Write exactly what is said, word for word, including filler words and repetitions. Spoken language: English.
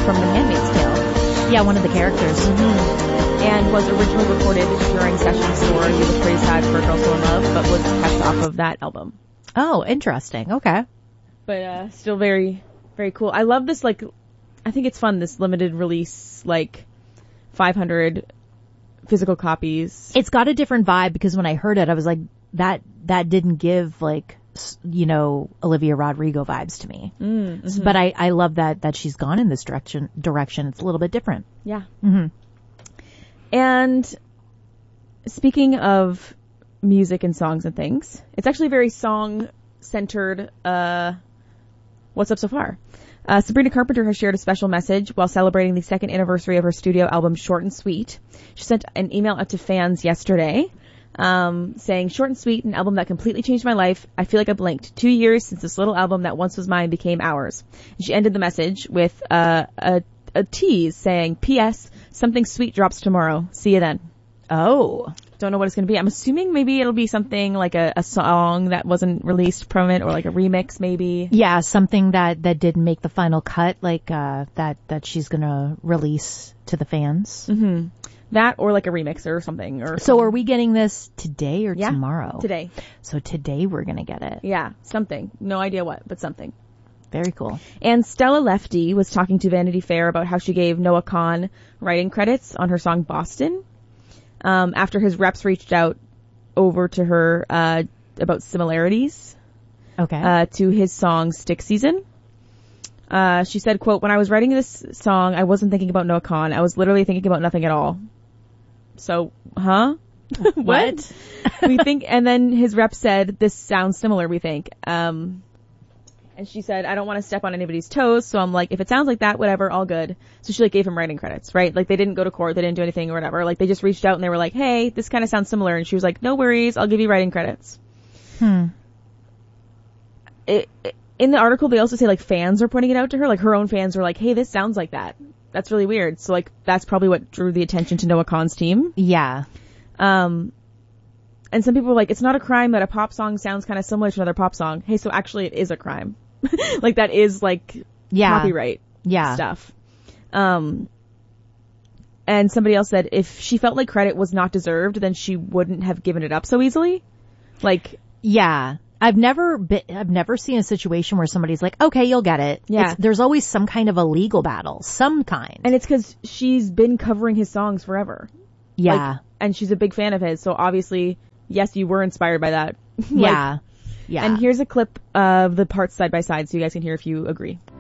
from The Handmaid's Tale. Yeah, one of the characters. Mm-hmm. And was originally recorded during sessions for You Look Pretty Sad for Girls Who in Love, but was kept off of that album. Oh, interesting. Okay. But uh, still very, very cool. I love this, like, I think it's fun, this limited release, like, five hundred physical copies. It's got a different vibe because when I heard it, I was like, that, that didn't give, like, you know, Olivia Rodrigo vibes to me. Mm, mm-hmm. But I, I love that, that she's gone in this direction, direction. It's a little bit different. Yeah. Mm-hmm. And speaking of music and songs and things, it's actually very song-centered, uh, What's Up So Far? Uh, Sabrina Carpenter has shared a special message while celebrating the second anniversary of her studio album, Short and Sweet. She sent an email out to fans yesterday, um, saying, "Short and Sweet, an album that completely changed my life. I feel like I blinked. Two years since this little album that once was mine became ours." And she ended the message with uh, a, a tease saying, P S Something sweet drops tomorrow. See you then. Oh. Don't know what it's going to be. I'm assuming maybe it'll be something like a, a song that wasn't released from it, or like a remix maybe. Yeah, something that, that didn't make the final cut, like uh that, that she's going to release to the fans. Mm-hmm. That or like a remix or something. Or So are we getting this today or yeah, tomorrow? Today. So today we're going to get it. Yeah, something. No idea what, but something. Very cool. And Stella Lefty was talking to Vanity Fair about how she gave Noah Kahan writing credits on her song Boston. Um, after his reps reached out over to her, uh, about similarities, Okay. uh, to his song Stick Season. Uh, she said, quote, "When I was writing this song, I wasn't thinking about Noah Kahan. I was literally thinking about nothing at all." So, huh? What? We think, and then his rep said, "This sounds similar, we think." Um, and she said, "I don't want to step on anybody's toes." So I'm like, if it sounds like that, whatever, all good. So she like gave him writing credits, right? Like they didn't go to court, they didn't do anything or whatever. Like they just reached out and they were like, "Hey, this kind of sounds similar." And she was like, "No worries, I'll give you writing credits." Hmm. It, it, in the article, they also say like fans are pointing it out to her. Like her own fans were like, "Hey, this sounds like that." That's really weird. So like that's probably what drew the attention to Noah Kahan's team. Yeah. Um, and some people were like, "It's not a crime that a pop song sounds kind of similar to another pop song." Hey, so actually it is a crime. Like that is like Yeah. copyright Yeah. stuff. Um, and somebody else said if she felt like credit was not deserved, then she wouldn't have given it up so easily. Like, Yeah. I've never been, I've never seen a situation where somebody's like, okay, you'll get it. Yeah. It's, there's always some kind of a legal battle, some kind. and it's cause she's been covering his songs forever. yeah. Like, and she's a big fan of his. So obviously, yes, you were inspired by that. Like, yeah. Yeah. And here's a clip of the parts side by side so you guys can hear if you agree.